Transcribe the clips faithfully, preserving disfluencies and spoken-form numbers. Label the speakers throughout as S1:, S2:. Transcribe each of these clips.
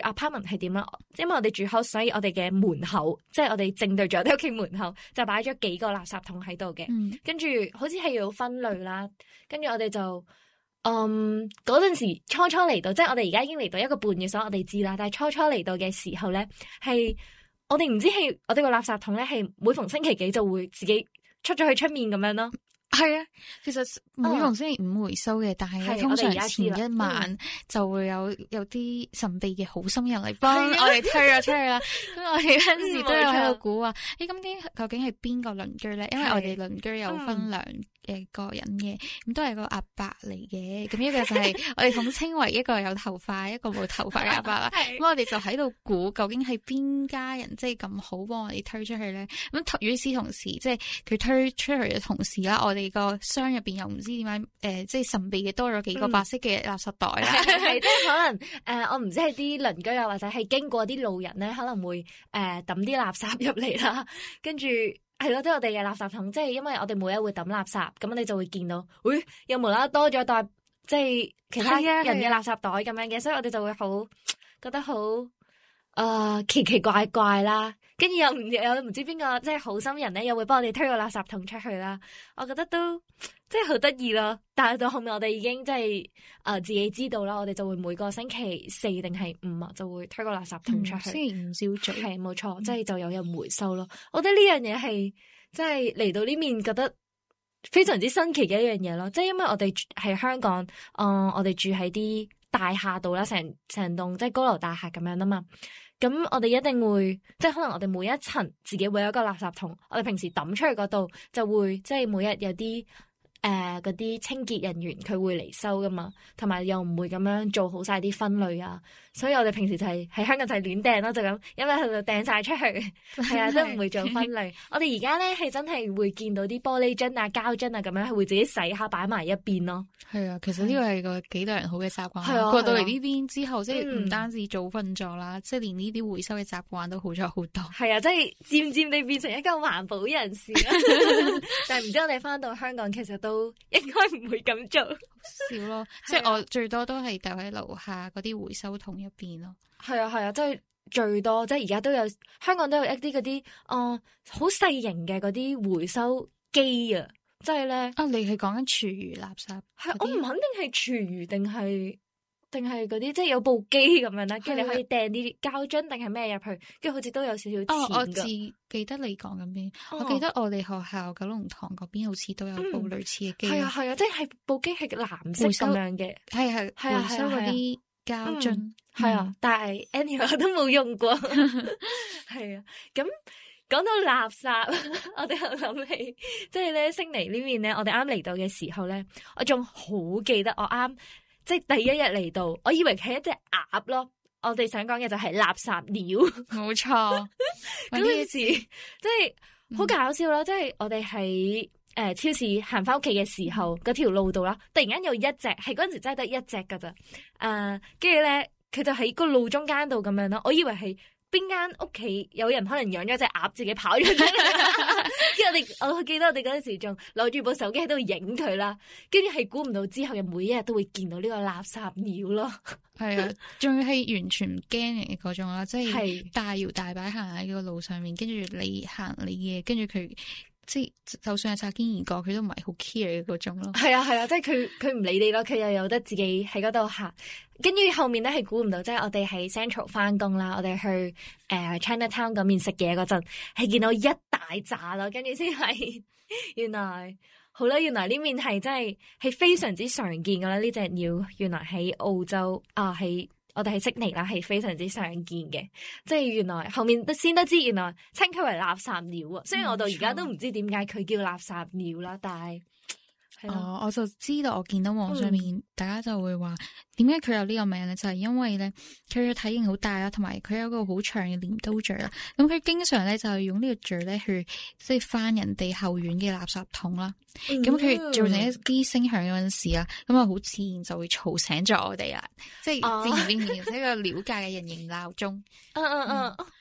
S1: apartment 係點啦？因為我哋住 house，所以我哋嘅門口，即係我哋正對住我哋屋企門口，就擺咗幾個垃圾桶喺度嘅。嗯、跟住好似係要分類啦。跟住我哋就，嗯，嗰陣時初初嚟到，即係我哋而家已經嚟到一個半月，所以我哋知啦。但係初初嚟到嘅時候咧，係我哋唔知係我哋個垃圾桶咧，係每逢星期幾就會自己出咗去出面咁樣咯。
S2: 係啊，其實每逢星期五回收嘅，嗯、但係通常前一晚就會有有啲神秘嘅好心人嚟幫我哋推咗出去啦。咁我哋嗰陣時都有喺度估話，誒，咁啲究竟係邊個鄰居咧？因為我哋鄰居有分兩嘅個人嘅，咁、嗯、都係個阿伯嚟嘅。咁一個就係我哋統稱為一個有頭髮，一個冇頭髮嘅阿伯啦。咁我哋就喺度估究竟係邊家人即係咁好幫我哋推出去咧？咁與此同時，即係佢推出去嘅同時啦，我哋個箱入邊又唔知點解誒，即係神秘嘅多咗幾個白色嘅垃圾袋啦，
S1: 係即係可能誒、呃，我唔知係啲鄰居啊，或者係經過啲路人咧，可能會誒抌啲垃圾入嚟啦，跟住係咯，即係我哋嘅垃圾桶，即係因為我哋每日會抌垃圾，咁你就會見到，喂、哎，又無啦啦多咗袋，即係其他人嘅垃圾袋咁樣嘅，所以我哋就會好覺得好誒、呃、奇奇怪怪啦。跟住又唔又唔知邊個即係好心人咧，又會幫我哋推個垃圾桶出去啦。我覺得都即係好得意咯。但係到後面我哋已經即係誒自己知道啦，我哋就會每個星期四定係五啊，就會推個垃圾桶出去。
S2: 星期五朝早係
S1: 冇錯，嗯、即係就有人回收咯。我覺得呢樣嘢係即係嚟到呢面覺得非常之新奇嘅一樣嘢咯。即係因為我哋係香港，誒、呃、我哋住喺啲大廈度啦，成成棟即係高樓大廈咁樣啊嘛。咁我哋一定會，即係可能我哋每一層自己會有一個垃圾桶，我哋平時抌出去嗰度就會，即係每日有啲誒嗰啲清潔人員佢會嚟收噶嘛，同埋又唔會咁樣做好晒啲分類啊，所以我哋平時就係、是、喺香港就係亂掟咯，就咁，因為佢就掟晒出去，係啊，都唔會做分類。我哋而家咧係真係會見到啲玻璃樽啊、膠樽啊咁樣，係會自己洗下擺埋一邊咯。係
S2: 啊，其實呢個係個幾對人好嘅習慣。係啊，過到嚟呢邊之後，即係唔單止早瞓咗啦，嗯、即係連呢啲回收嘅習慣都好咗好多。
S1: 係啊，即係漸漸地變成一個環保人士啦。但係唔知我哋翻到香港，其實都應該唔會咁做。
S2: 少咯，即係我最多都係掉喺樓下嗰啲回收桶入邊咯。
S1: 係啊係啊，即係最多，即係而家都有香港都有一啲嗰啲，哦，好細型嘅嗰啲回收機啊。即係咧，
S2: 啊！你係講緊廚餘垃圾？
S1: 係我唔肯定係廚餘定係定係嗰啲，即係有部機咁樣啦，跟住你可以掟啲膠樽定係咩入去，跟住好似都有少少錢噶。
S2: 哦，我只記得你講緊邊？哦、我記得我哋學校九龍塘嗰邊好似都有部類似嘅機。係、
S1: 嗯、啊係啊，即係部機係藍色咁樣嘅，
S2: 係係係啊，回收嗰啲膠樽。
S1: 係啊，但係 anyway 我都冇用過。係啊，咁。講到垃圾，我哋又諗起，即係咧悉尼呢邊咧，我哋啱嚟到嘅時候咧，我仲好記得我啱即係第一日嚟到，我以為係一隻鴨咯。我哋想講嘅就係垃圾鳥，
S2: 冇錯。
S1: 嗰陣時即係好搞笑啦，即係我哋喺誒超市行翻屋企嘅時候，嗰條路度啦，突然間有一隻，係嗰陣時真係得一隻噶咋，誒，跟住咧佢就喺個路中間度咁樣咯，我以為係。邊間屋企有人可能養咗隻鴨自己跑咗出嚟，跟住我哋，我記得我哋嗰陣時仲攞住部手機喺度影佢啦，跟住係估唔到之後嘅每一日都會見到呢個垃圾鳥咯。係
S2: 啊，仲要係完全唔驚人嘅嗰種啦，即係大搖大擺行喺個路上面，跟住你行你嘅，跟住佢。即係就算係擦肩而過，佢都唔係好 care 嘅嗰種咯。係
S1: 啊係啊，即係佢佢唔理你咯，佢又有得自己喺嗰度行。跟住後面咧係估唔到，即係我哋喺 Central 翻工啦，我哋去誒、呃、Chinatown 嗰邊食嘢嗰陣，係見到一大紮咯，跟住先係原來好啦，原來呢面係真係係非常之常見噶啦，呢隻鳥原來喺澳洲啊，喺。我哋喺悉尼啦，係非常之常見嘅，即係原來後面都先得知，原來稱佢為垃圾鳥啊。雖然我到而家都唔知點解佢叫垃圾鳥啦，但係。
S2: 哦，我就知道，我見到網上面、嗯、大家就會話，點解佢有呢個名咧？就係、是、因為咧，佢嘅體型好大啦，同埋佢有一個好長嘅鐮刀嘴啦。咁佢經常咧就係用呢個嘴咧去即係翻人哋後院嘅垃圾桶啦。咁佢、嗯、造成一啲聲響嗰陣時啊，咁啊好自然就會嘈醒咗我哋啦。即係自然變成一個了解嘅人形鬧鐘。
S1: 嗯嗯嗯。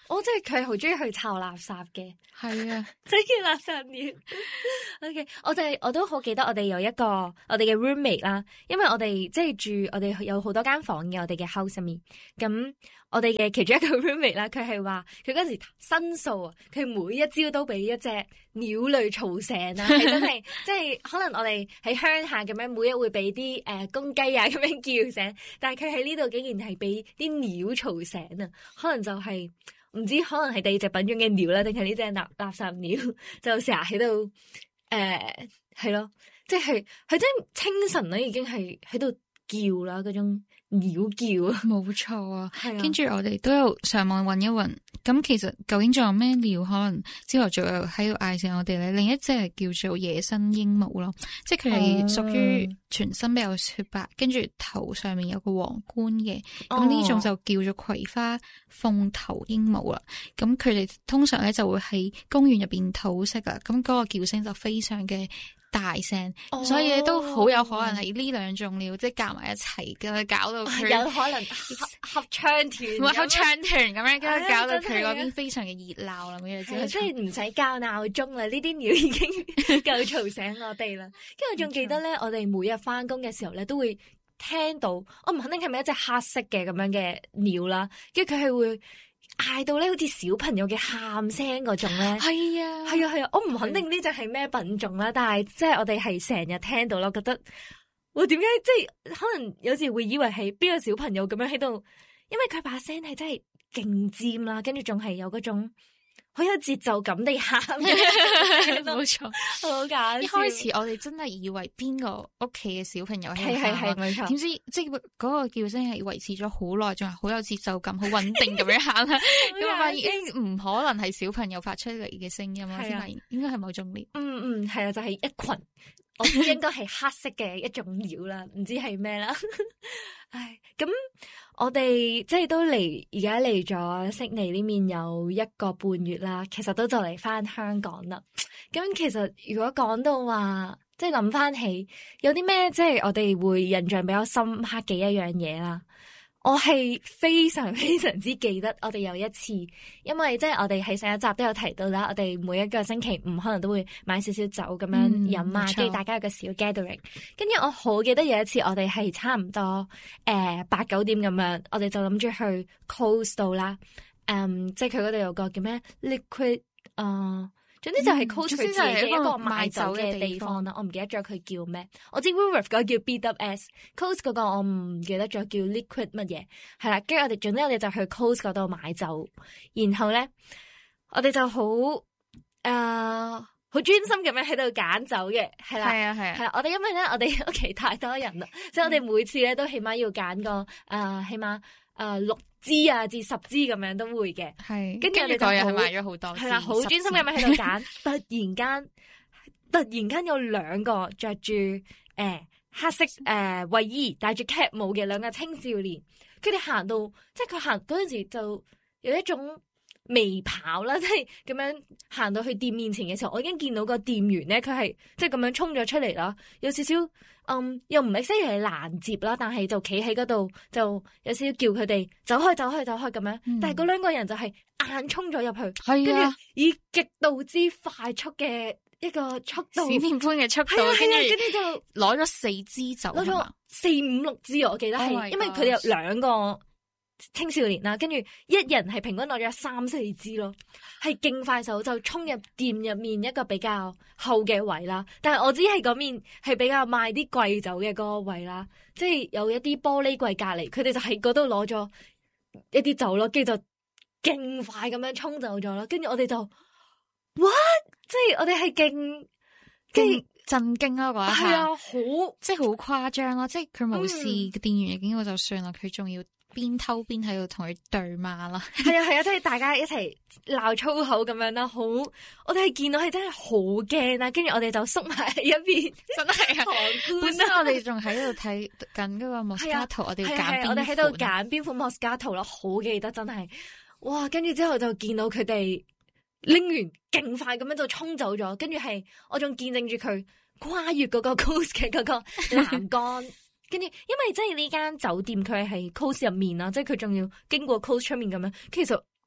S1: 我即係佢好中意去湊垃圾嘅，
S2: 係啊，
S1: 即係垃圾鳥。O K，我哋我都好記得我哋有一個我哋嘅 roommate 啦，因為我哋即係住我哋有好多間房嘅我哋嘅 house 入面，咁我哋嘅其中一個 roommate 啦，佢係話佢嗰時申訴啊，佢每一朝都俾一隻鳥類嘈醒啊，係真係即係可能我哋喺鄉下咁樣，每日會俾啲誒公雞啊咁樣叫醒，但係佢喺呢度竟然係俾啲鳥嘈醒啊，可能就係、是。唔知可能係第二隻品種嘅鳥啦，定係呢隻垃垃圾鳥，就成日喺度誒係咯，即係佢真係清晨咧，已經係喺度叫啦，嗰種鳥叫啊，
S2: 冇錯啊。跟住我哋都有上網揾一揾，咁其實究竟仲有咩鳥可能朝頭早又喺度嗌醒我哋咧？另一隻係叫做野生鸚鵡咯，即係佢係屬於全身比較雪白，跟住頭上面有個皇冠嘅，咁呢種就叫做葵花鳳頭鸚鵡啦。咁佢哋通常咧就會喺公園入邊討食啊，咁嗰個叫聲就非常嘅大聲，哦、所以咧都好有可能係呢兩種鳥即係夾埋一齊嘅，搞到佢
S1: 有可能合合唱團，
S2: 合唱團咁樣，跟住搞到佢嗰邊非常嘅熱鬧啦。咁樣
S1: 即係唔使校鬧鐘啦，呢啲鳥已經夠嘈醒我哋啦。跟住我仲記得咧，我哋每日翻工嘅時候咧，都會聽到，我唔肯定係咪一隻黑色嘅咁樣嘅鳥啦，跟住佢係會嗌到咧，好似小朋友嘅喊聲嗰種咧，
S2: 係啊，
S1: 係啊，係啊，我唔肯定呢隻係咩品種啦，但係即係我哋係成日聽到咯，覺得我點解即係可能有時會以為係邊個小朋友咁樣喺度，因為佢把聲係真係勁尖啦，跟住仲係有嗰種好有節奏感地喊嘅，
S2: 冇錯，
S1: 好搞笑。
S2: 一開始我哋真係以為邊個屋企嘅小朋友係
S1: 係係冇錯，
S2: 點知即係嗰個叫聲係維持咗好耐，仲係好有節奏感、好穩定咁樣喊啦。咁發現唔可能係小朋友發出嚟嘅聲音咯，先發現應該係某種鳥。
S1: 嗯嗯，係啊，就係、是、一群，我知應該係黑色嘅一種鳥啦，唔知係咩啦。唉，咁。我哋即係都嚟，而家嚟咗悉尼呢面有一個半月啦，其實都就嚟翻香港啦。咁其實如果講到話，即係諗翻起有啲咩，即係我哋會印象比較深刻嘅一樣嘢啦。我係非常非常之記得，我哋有一次，因為即係我哋喺上一集都有提到啦，我哋每一個星期五可能都會買少少酒咁樣飲啊，跟住、嗯、大家有個小 gathering。跟住我好記得有一次，我哋係差唔多誒八九點咁樣，我哋就諗住去 Coast 度啦，嗯，即係佢嗰度有個叫咩 Liquid 啊、呃。總之就係 Coast 佢自己嘅一個賣酒嘅地方啦，我唔記得咗佢叫咩。我知 Woolworth 嗰個叫 B W S，Coast 嗰個我唔記得咗叫 Liquid 乜嘢。係啦，跟住我哋總之我哋就去 Coast 嗰度買酒，然後咧我哋就好誒好專心咁樣喺度揀酒嘅，係啦，
S2: 係啊係啊，
S1: 係啦。我哋因為咧我哋屋企太多人啦，所以我哋每次咧都起碼要揀個誒、呃、起碼。誒、呃，六支啊，至十支咁樣都會嘅，
S2: 係。
S1: 跟住我哋就
S2: 日係買咗好多，
S1: 係啦，好專心咁樣喺度揀。突然間，突然間有兩個着住誒黑色誒衛、呃、衣，戴住 cap 帽嘅兩個青少年，佢哋行到，即係佢行嗰陣時就有一種微跑啦，即係咁樣行到去店面前嘅時候，我已經見到個店員咧，佢係即係咁樣衝咗出嚟啦，有少少。嗯，又唔係犀利係攔截啦，但係就企喺嗰度，就有少少叫佢哋走開、走開、走開咁樣。嗯、但係嗰兩個人就係硬衝咗入去，跟住、啊、以極度之快速嘅一個速度，
S2: 閃電般嘅速度，跟住跟住就攞咗四支酒，
S1: 攞咗四五六支，我記得係， oh、因為佢哋有兩個青少年啦，跟住一人係平均攞咗三四支咯，係勁快手就衝入店入面一個比較後嘅位啦。但係我知係嗰面係比較賣啲貴酒嘅嗰個位啦，即係有一啲玻璃櫃隔籬，佢哋就喺嗰度攞咗一啲酒咯，跟住就勁快咁樣衝走咗咯。跟住我哋就 what， 即係我哋係勁勁
S2: 震驚咯，嗰一下
S1: 係啊，好
S2: 即係好誇張咯，即係佢冇事嘅店員已經就算啦，佢仲要。邊偷邊喺度同佢對罵啦，
S1: 係啊係啊，即係大家一齊鬧粗口咁樣啦，好，我哋係見到係真係好驚啦，跟住我哋就縮埋喺一邊，
S2: 真係啊！本身我哋仲喺度睇緊嗰個 Moscato，我哋要揀邊款，
S1: 我哋喺度揀邊款 Moscato 啦，好記得真係，哇！跟住之後就見到佢哋拎完勁快咁樣就衝走咗，跟住係我仲見證住佢跨越嗰個 Coast 嘅嗰個欄杆。跟住，因為即係呢間酒店佢係 Coast 入面啦，即係佢仲要經過 Coast 出面咁樣，其實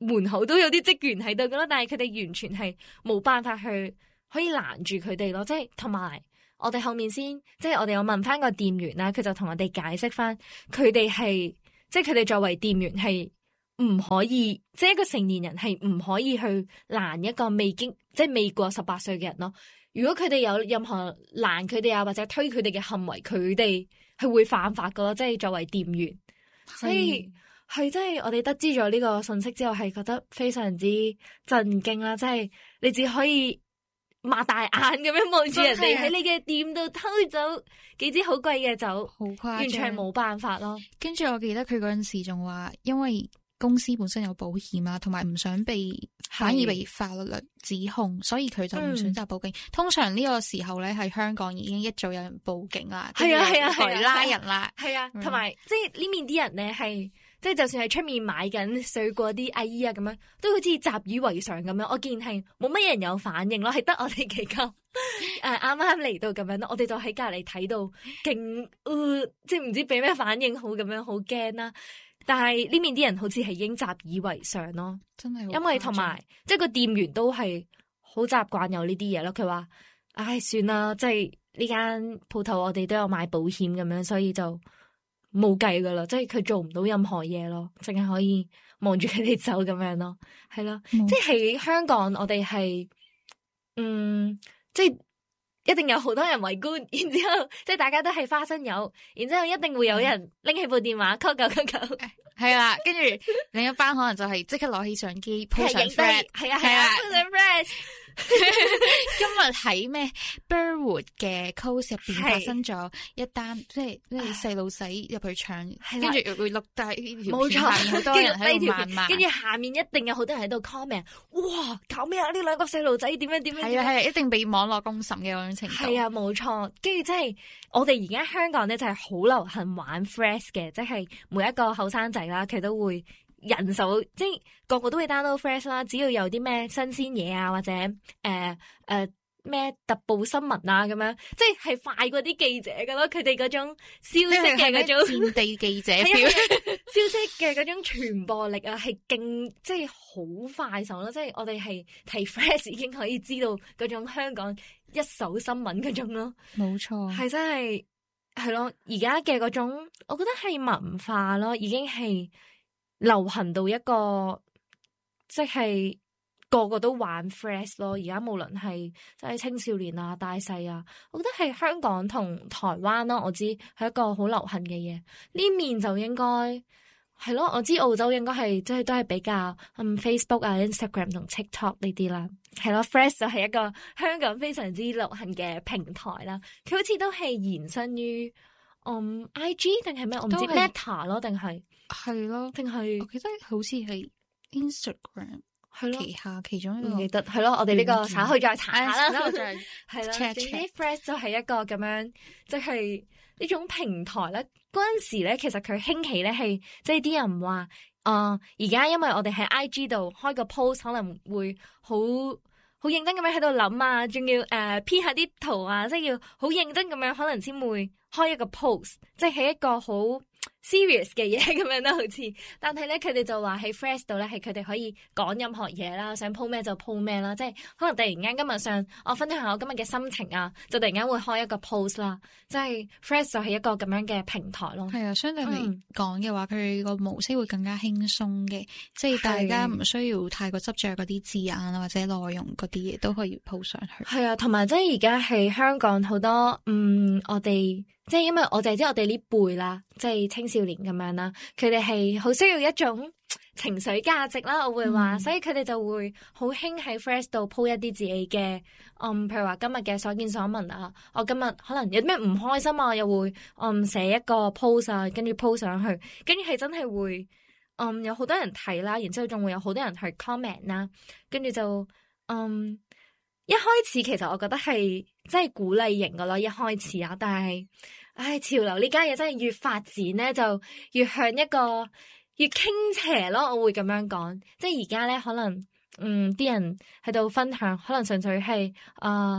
S1: 門口都有啲職員喺度噶咯，但係佢哋完全係冇辦法去可以攔住佢哋咯，即係同埋我哋後面先，即係我哋有問翻個店員啦，佢就同我哋解釋翻，佢哋係即係佢哋作為店員係唔可以，即係一個成年人係唔可以去攔一個未經即係未過十八歲嘅人咯。如果佢哋有任何攔佢哋啊，或者推佢哋嘅行為，佢哋係會犯法噶咯。即係作為店員，所以係真係我哋得知咗呢個信息之後，係覺得非常之震驚啦。即係你只可以擘大眼咁樣望住人哋喺你嘅店度偷走幾支好貴嘅酒，好誇張，完全係冇辦法咯。
S2: 跟住我記得佢嗰陣時仲話，因為公司本身有保險啊，同埋唔想被反而被法律指控，所以佢就唔選擇報警。嗯、通常呢個時候咧，喺香港已經一早有人報警啦，
S1: 係啊係啊，
S2: 嚟拉人啦，
S1: 係啊，同埋、嗯、即係呢面啲人咧係。即係就算喺出面買緊水果啲阿姨啊咁樣，都好似習以為常咁樣。我見係冇乜人有反應咯，係得我哋幾個誒啱啱嚟到咁樣咯。我哋就喺隔籬睇到勁、呃，即係唔知俾咩反應好咁樣，好驚啦。但係呢面啲人好似係已經習以為常咯，
S2: 真係。
S1: 因為同埋即係個店員都係好習慣有呢啲嘢咯。佢話：唉，算啦，即係呢間鋪頭我哋都有買保險咁樣，所以就。冇計噶啦，即係佢做唔到任何嘢咯，淨係可以望住佢哋走咁樣咯，係咯，嗯、即係喺香港我哋係，嗯，即係一定有好多人圍觀，然之後即係大家都係花生友，然之後一定會有人拎起部電話 call 九九九，
S2: 係啦，跟住另一班可能就係即刻攞起相機 po 上 friend，
S1: 係啊係啊 po 上 friend。
S2: 今日喺咩 Burwood 嘅 coast 入邊發生咗一單，即係即係細路仔入去搶，跟住會錄低呢條片，下面好多人喺度謾罵，
S1: 跟住下面一定有好多人喺度 comment， 哇，搞咩啊？呢兩個細路仔點樣點樣？
S2: 係啊係啊，一定被網絡公審嘅嗰種程度。
S1: 係啊，冇錯。跟住即係我哋而家香港咧就係好流行玩 Threads 嘅，即係每一個後生仔啦，佢都會。人手即係個個都會 download Threads 啦，只要有啲咩新鮮嘢啊，或者誒誒咩特報新聞啊咁樣，即係係快過啲記者噶咯，佢哋嗰種消息嘅嗰種
S2: 戰地記者
S1: 消息嘅嗰種傳播力啊，係勁即係好快手咯，即係我哋係睇 Threads 已經可以知道嗰種香港一手新聞嗰種咯，
S2: 冇錯，
S1: 係真係係咯，而家嘅嗰種我覺得係文化咯，已經係。流行到一個即係個個都玩 Threads 咯，而家無論係即係青少年啊、大細啊，我覺得係香港同台灣咯，我知係一個好流行嘅嘢。呢面就應該係咯，我知澳洲應該係即係都係比較嗯 Facebook 啊、Instagram 同 TikTok 呢啲啦，係咯 Threads 就係一個香港非常之流行嘅平台啦。佢好似都係延伸於嗯 I G 定係咩？我唔知 Meta 咯，定係。
S2: 係咯，
S1: 定係
S2: 我記得好似係 Instagram 係咯旗下其中一個，
S1: 唔記得係咯。我哋呢個稍後再查下啦。
S2: 係啦，
S1: 總之 Threads 就係一個咁樣，即係呢種平台咧。嗰陣時咧，其實佢興起咧係，即係啲人話，啊而家因為我哋喺 I G 度開個 post 可能會好好認真咁樣喺度諗啊，仲要誒 P 下啲圖啊，即係要好認真咁樣，可能先會開一個 post，即係一個好。serious 嘅嘢咁樣啦，好似，但係咧佢哋就話喺 Threads 度咧係佢哋可以講任何嘢啦，想 po 咩就 po 咩啦，即係可能突然間今日上我分享下我今日嘅心情啊，就突然間會開一個 post 啦，即係 Threads 就係一個咁樣嘅平台咯。
S2: 係啊，相對嚟講嘅話，佢個、嗯、模式會更加輕鬆嘅，即係大家唔需要太過執着嗰啲字眼啊或者內容嗰啲嘢都可以 po 上去。係
S1: 啊，同埋即係而家喺香港好多嗯我哋。即係因為我就係知我哋呢輩啦，即係青少年咁樣啦，佢哋係好需要一種情緒價值啦，我會話，嗯、所以佢哋就會好興喺 Threads 度 po 一啲自己嘅，嗯，譬如話今日嘅所見所聞啊，我今日可能有啲咩唔開心啊，又會嗯寫一個 post 啊，跟住 po 上去，跟住係真係會，嗯，有好多人睇啦，然之後仲會有好多人去 comment 啦，跟住就，嗯。一開始其實我覺得係真係鼓勵型噶咯，一開始啊，但係，唉，潮流呢家嘢真係越發展咧，就越向一個越傾斜咯。我會咁樣講，即係而家咧可能，嗯，啲人喺度分享，可能純粹係啊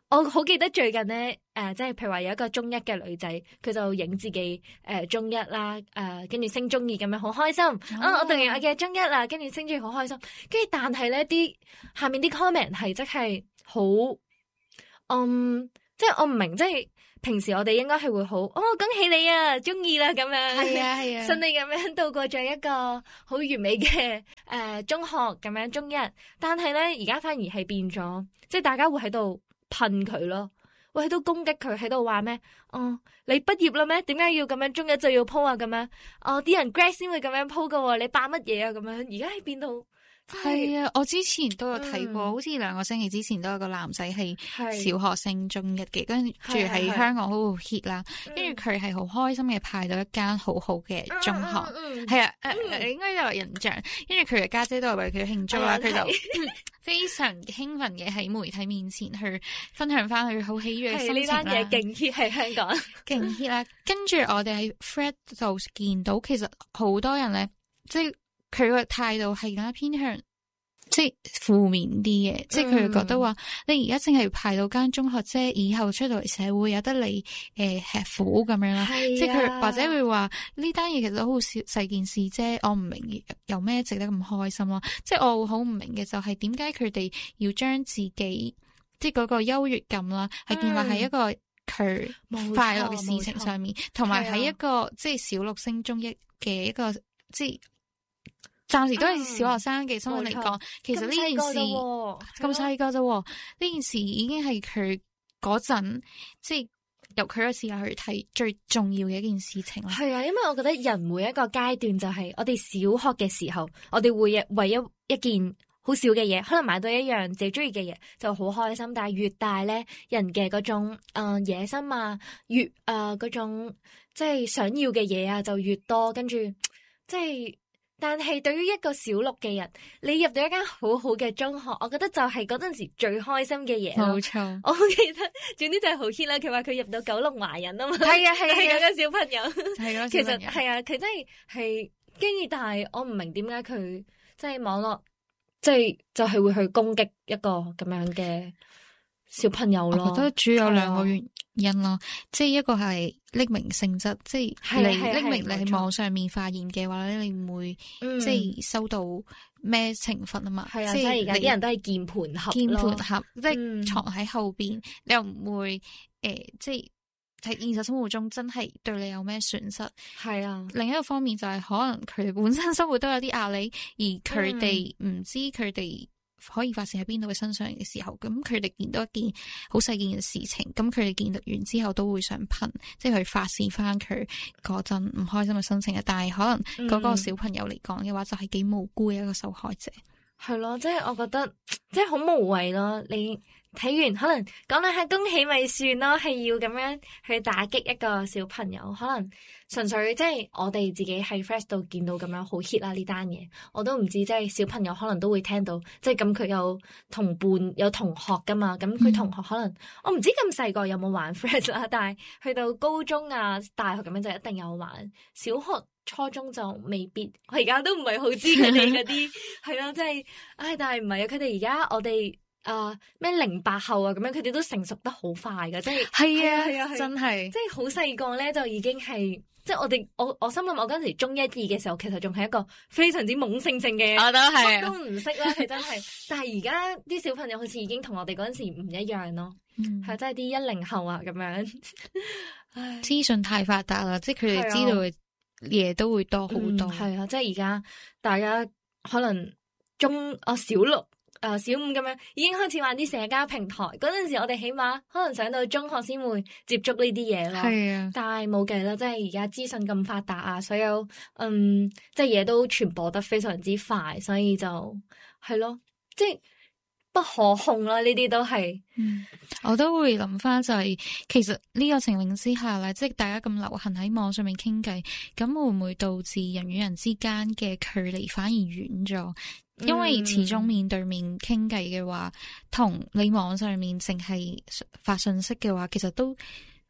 S1: 我好記得最近咧，誒、呃，即係譬如話有一個中一嘅女仔，佢就影自己誒、呃、中一啦，誒、呃，跟住升中二咁樣，好開心。哦、啊，我讀完我嘅中一啦，跟住升中二好開心。跟住但係咧啲下面啲 comment 係即係好，嗯，即係我唔明，即係平時我哋應該係會好，哦，恭喜你啊，中二啦咁樣，
S2: 係啊係啊，
S1: 順利咁樣度過咗一個好完美嘅誒、呃、中學咁樣中一，但係咧而家反而係變咗，即係大家會喺度噴佢咯，會喺度攻擊佢，喺度話咩？哦，你畢業啦咩？點解要咁樣中一就要 po 啊？咁樣哦，啲人 grad 先會咁樣 po 噶，你扮乜嘢啊？咁樣而家係變到
S2: 係啊！我之前都有睇過，嗯、好似兩個星期之前都有個男仔係小學升中一嘅，跟住喺香港好好 hit 啦，跟住佢係好開心嘅派到一間好好嘅中學，係、嗯嗯、啊，誒、嗯呃，應該有印象。跟住佢嘅家姐都係為佢慶祝啦，佢、嗯、就非常興奮嘅喺媒體面前去分享翻佢好喜悅嘅心情啦。呢單嘢勁 hit 喺香港，勁 hit 啦。跟住我哋喺 Thread 度見到，其實好多人咧，即係。佢個態度係更加偏向即係負面啲嘅，即係佢覺得話、嗯、你而家淨係排到間中學啫，以後出到嚟社會有得你誒、呃、吃苦咁樣啦。啊、即係佢或者會話呢單嘢其實好小細件事啫，我唔明有咩值得咁開心咯。即係我好唔明嘅就係點解佢哋要將自己即係嗰個優越感啦，係、嗯、建立喺一個佢快樂嘅事情上面，同埋喺一個、啊、即係小六升中一嘅一個即係。暫時都係小學生嘅身份嚟講，其實呢件事咁細個啫，呢件事已經係佢嗰陣即係由佢嘅時候去睇最重要嘅一件事情啦。係啊，因為我覺得人每一個階段就係我哋小學嘅時候，我哋會為一一件好少嘅嘢，可能買到一樣自己中意嘅嘢就好開心。但係越大咧，人嘅嗰種誒、呃、野心啊，越誒嗰、呃、種即係想要嘅嘢啊，就越多，跟住即係。但係對於一個小六嘅人，你入到一間好好嘅中學，我覺得就係嗰陣時最開心嘅嘢。冇錯，我記得總之就係好 hit 啦。佢話佢入到九龍華人啊嘛，係啊係啊，係嗰個小朋友，係咯，其實係啊，佢真係係跟住，但係我唔明點解佢即係網絡，即係就係、是、會去攻擊一個咁樣嘅小朋友咯。我覺得主要有兩個原因咯，即係一個係匿名性質，即係你匿名你喺網上面發言嘅話咧，你唔會、嗯、即係收到咩懲罰啊嘛。係啊，即係而家啲人都係鍵盤俠，鍵盤俠即係藏喺後邊，嗯、你又唔會誒、呃，即係喺現實生活中真係對你有咩損失。係啊，另一個方面就係可能佢哋本身生活都有啲壓力，而佢哋唔知佢哋可以發生喺邊度嘅身上嘅時候，咁佢哋見到一件好細件嘅事情，咁佢哋見到完之後都會想噴，即係去發洩翻佢嗰陣唔開心嘅心情嘅。但係可能嗰個小朋友嚟講嘅話，就係幾無辜嘅一個受害者。係咯，即係我覺得即係好無謂咯。你睇完可能講兩下恭喜咪算咯，係要咁樣去打擊一個小朋友，可能純粹即係我哋自己喺 Fresh 度見到咁樣好 hit 啦呢單嘢，我都唔知即係小朋友可能都會聽到，即係咁佢有同伴有同學噶嘛，咁佢同學可能、嗯、我唔知咁細個有冇玩 Fresh 啦，但係去到高中啊大學咁樣就一定有玩，小學初中就未必，我而家都唔係好知佢哋嗰啲係咯，即係唉，但係唔係啊，佢哋而家我哋。啊咩零八後啊咁樣，佢哋都成熟得好快噶，即係係啊係啊，真係即係好細個咧就已經係，即係我哋我我心諗我嗰陣時中一二嘅時候，其實仲係一個非常之懵盛盛嘅，我都係都唔識啦，係真係。但係而家啲小朋友好似已經同我哋嗰陣時唔一樣咯，係真係啲一零後啊咁樣。唉，資訊太發達啦，即係佢哋知道嘅嘢都會多好多。係、嗯、啊，即係而家大家可能中啊小六。誒、呃，小五咁樣已經開始玩啲社交平台，嗰陣時我哋起碼可能上到中學先會接觸呢啲嘢咯。係啊，但係冇計啦，即係而家資訊咁發達啊，所有嗯即係嘢都傳播得非常之快，所以就係咯，即係不可控啦。呢啲都係，嗯，我都會諗翻就係、是，其實呢個情形之下咧，即係大家咁流行喺網上面傾偈，咁會唔會導致人與人之間嘅距離反而遠咗？因為始終面對面傾偈嘅話，同你網上面淨係發信息嘅話，其實都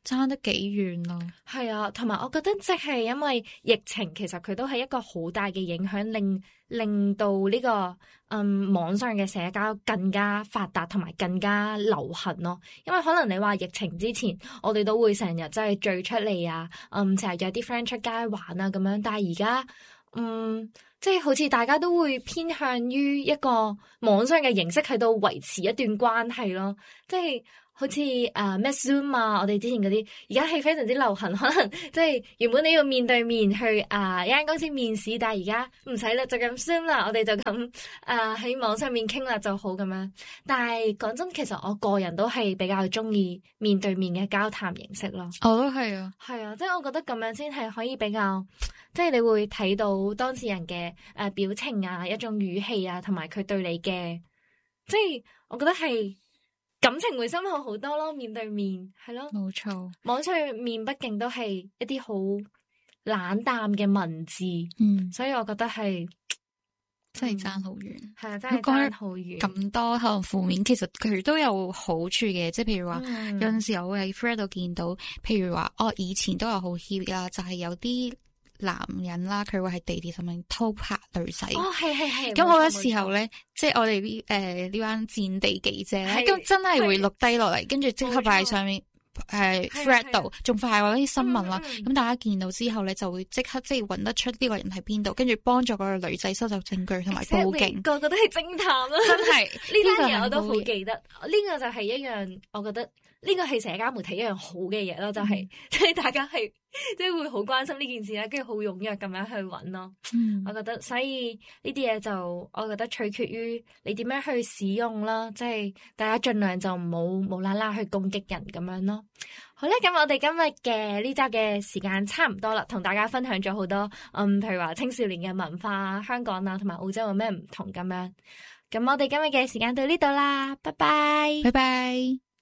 S2: 爭得幾遠咯。
S1: 係啊，同埋我覺得即係因為疫情，其實佢都係一個好大嘅影響，令令到呢、這個嗯網上嘅社交更加發達同埋更加流行咯。因為可能你話疫情之前，我哋都會成日即係聚出嚟啊，嗯成日約啲 friend 出街玩啊咁樣，但係而家嗯即係好似大家都會偏向於一個網上嘅形式喺度維持一段關係咯，即係。好似誒咩 Zoom 啊，我哋之前嗰啲，而家係非常之流行。可能即係原本你要面對面去誒、呃、一間公司面試，但係而家唔使啦，就咁 Zoom 啦，我哋就咁誒喺網上面傾啦就好咁樣。但係講真，其實我個人都係比較中意面對面嘅交談形式咯。
S2: 我都係啊，
S1: 係啊，即係我覺得咁樣先係可以比較，即係你會睇到當事人嘅誒、呃、表情啊，一種語氣啊，同埋佢對你嘅，即係我覺得係。感情會深厚好多咯，面對面係咯，
S2: 冇錯。
S1: 網上面畢竟都係一啲好冷淡嘅文字，
S2: 嗯，所
S1: 以我覺得係
S2: 真係爭好遠。
S1: 係啊，真係爭好遠。
S2: 咁多可能負面，其實佢都有好處嘅，即係譬如話、嗯、有陣時我會喺 friend 度見到，譬如話哦，以前都有好 hit 啦，就係、是、有啲。男人啦，佢會喺地鐵上面偷拍女仔。哦，係係係。咁我嗰時候咧，即係我哋呢誒呢班戰地記者咧，咁真係會錄低落嚟，跟住即刻擺喺上面誒 thread 度，仲快過啲新聞啦。咁大家見到之後咧，就會即刻即係搵得出呢個人喺邊度，跟住幫助嗰個女仔收集證據同埋報警。個個都係偵探啦，真係呢單嘢我都好記得。呢個就係一樣，我覺得。呢個係社交媒體一樣好嘅嘢咯，就係即係大家係即係會好關心呢件事啦，跟住好踴躍咁樣去揾咯。嗯，我覺得所以呢啲嘢就我覺得取決於你點樣去使用啦，即係大家盡量就唔好無啦啦去攻擊人咁樣咯。好啦，咁我哋今日嘅呢集嘅時間差唔多啦，同大家分享咗好多嗯，譬如話青少年嘅文化，香港啊同埋澳洲有咩唔同咁樣。咁我哋今日嘅時間到呢度啦，拜拜， 拜拜。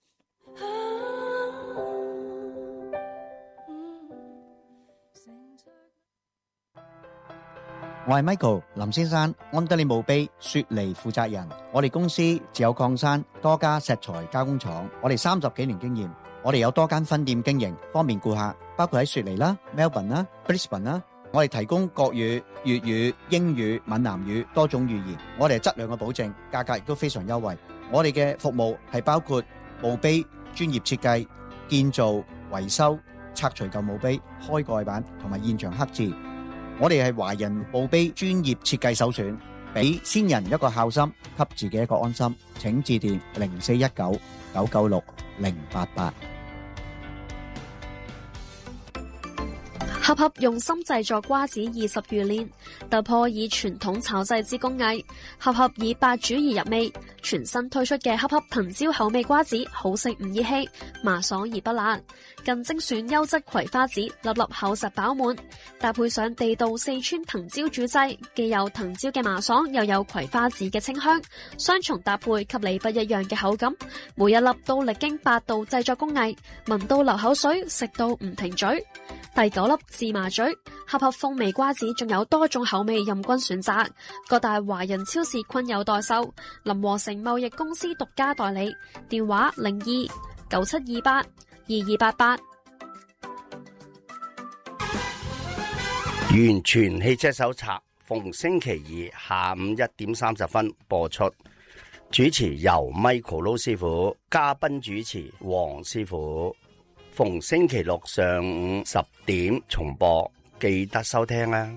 S3: 我係 Michael 林先生，安德利墓碑雪梨負責人。我哋公司自有礦山，多家石材加工廠，我哋三十幾年經驗，我哋有多間分店經營，方便顧客，包括喺雪梨啦、Melbourne 啦、Brisbane 啦。我哋提供國語、粵語、英語、閩南語多種語言，我哋係質量嘅保證，價格亦都非常優惠。我哋嘅服務係包括墓碑專業設計、建造、維修、拆除舊墓碑、開蓋板同埋現場刻字。我哋係華人墓碑專業設計首選，俾先人一個孝心，給自己一個安心。請致電零四一九九九六零八八。
S4: 盒盒用心製作瓜子二十餘年，突破以傳統炒製之工藝。盒盒以八煮而入味，全新推出嘅盒盒藤椒口味瓜子，好食唔熱氣，麻爽而不辣。更精選優質葵花籽，粒粒厚實飽滿，搭配上地道四川藤椒煮製，既有藤椒嘅麻爽，又有葵花籽嘅清香，雙重搭配給你不一樣嘅口感。每一粒都歷經八道製作工藝，聞到流口水，食到唔停嘴。第九粒芝麻嘴，盒盒風味瓜子仲有多種口味任君選擇，各大華人超市均有代售，林和成貿易公司獨家代理，電話零二九七二八二二八八。
S5: 完全汽車手冊逢星期二下午一點三十分播出，主持由 Michael 盧師傅，嘉賓主持黃師傅。逢星期六上午十點重播，記得收聽啊！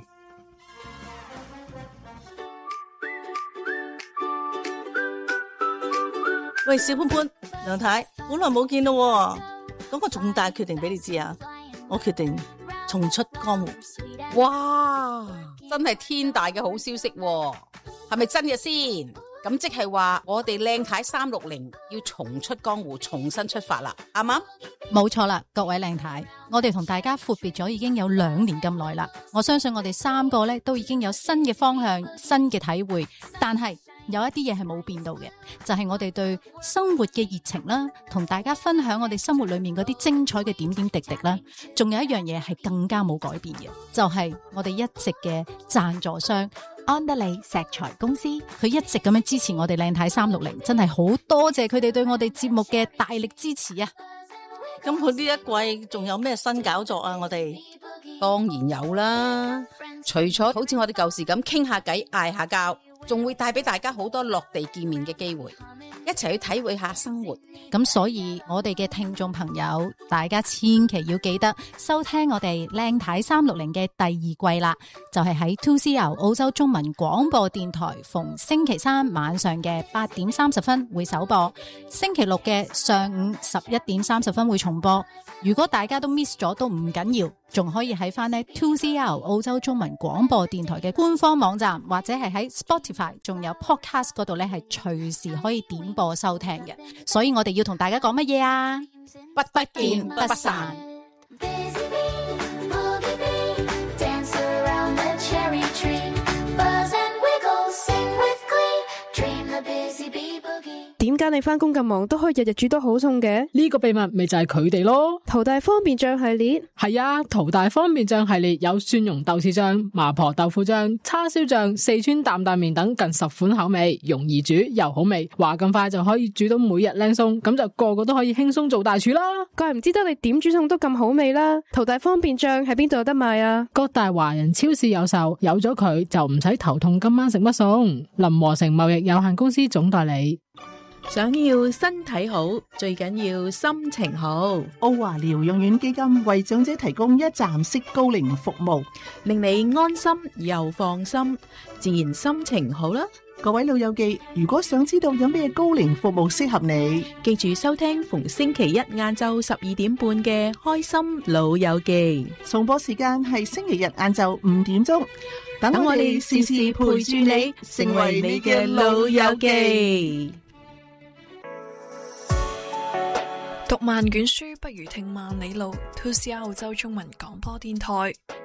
S6: 喂，小潘潘、梁太，好耐冇見咯，講個重大決定俾你知啊！我決定重出江湖。
S7: 哇，真係天大嘅好消息喎，係咪真嘅先？咁即係話我哋靚太三六零要重出江湖，重新出發啦，啱啱？
S8: 冇錯啦，各位靚太，我哋同大家闊別咗已經有兩年咁耐啦。我相信我哋三個咧都已經有新嘅方向、新嘅體會，但係有一啲嘢係冇變到嘅，就係我哋對生活嘅熱情啦，同大家分享我哋生活裏面嗰啲精彩嘅點點滴滴啦。仲有一樣嘢係更加冇改變嘅，就係我哋一直嘅贊助商安德利石材公司，佢一直咁樣支持我哋靚太三六零，真係好多謝佢哋對我哋節目嘅大力支持啊！
S6: 咁佢呢一季仲有咩新搞作啊？我哋
S7: 當然有啦，除咗好似我哋舊時咁傾下偈、嗌下交，仲會帶俾大家好多落地見面嘅機會，一齊去體會下生活。
S8: 咁所以我哋嘅聽眾朋友，大家千祈要記得收聽我哋靚太三六零嘅第二季啦，就係喺 two C R 澳洲中文廣播電台，逢星期三晚上嘅八點三十分會首播，星期六嘅上午十一點三十分會重播。如果大家都 miss 咗都唔緊要，仲可以喺翻呢 two C R 澳洲中文廣播電台嘅官方網站，或者係喺 Spotify 仲有 Podcast 嗰度咧，係隨時可以點播收聽嘅。所以我哋要同大家講乜嘢啊？
S7: 不不見不散。
S9: 點解你返工咁忙都可以日日煮到好餸嘅？
S10: 呢個秘密咪就係佢哋咯。
S9: 淘大方便醬系列
S10: 係啊，淘大方便醬系列有蒜蓉豆豉醬、麻婆豆腐醬、叉燒醬、四川擔擔麵等近十款口味，容易煮又好味，話咁快就可以煮到每日靚餸，咁就個個都可以輕鬆做大廚啦。
S9: 怪唔知得你點煮餸都咁好味啦。淘大方便醬喺邊度有得賣啊？
S10: 各大華人超市有售，有咗佢就唔使頭痛今晚食乜餸。林和成貿易有限公司總代理。
S11: 想要身體好，最緊要心情好。
S12: 澳華療養院基金為長者提供一站式高齡服務，
S11: 令你安心又放心，自然心情好啦。
S12: 各位老友記，如果想知道有咩高齡服務適合你，
S11: 記住收聽逢星期一晏晝十二點半嘅《開心老友記》，
S12: 重播時間係星期日晏晝五點鐘。等我哋時時陪住你，成為你嘅老友記。
S13: 讀萬卷書不如聽萬里路。two C R 澳洲中文廣播電台。